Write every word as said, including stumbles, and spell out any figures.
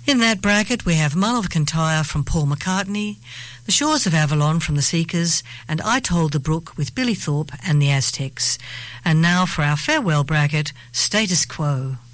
In that bracket we have Mull of Kintyre from Paul McCartney, The Shores of Avalon from the Seekers, and I Told the Brook with Billy Thorpe and the Aztecs. And now for our farewell bracket, Status Quo.